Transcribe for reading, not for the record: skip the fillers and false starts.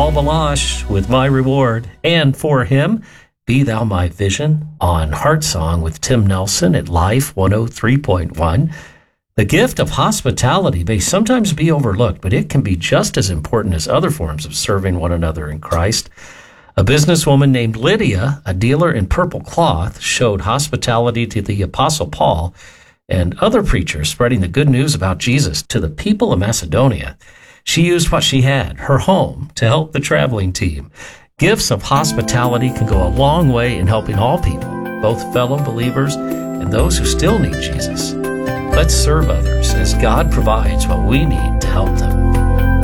Paul Balash with My Reward. And for him, Be Thou My Vision on Heart Song with Tim Nelson at Life 103.1. The gift of hospitality may sometimes be overlooked, but it can be just as important as other forms of serving one another in Christ. A businesswoman named Lydia, a dealer in purple cloth, showed hospitality to the Apostle Paul and other preachers spreading the good news about Jesus to the people of Macedonia. She used what she had, her home, to help the traveling team. Gifts of hospitality can go a long way in helping all people, both fellow believers and those who still need Jesus. Let's serve others as God provides what we need to help them.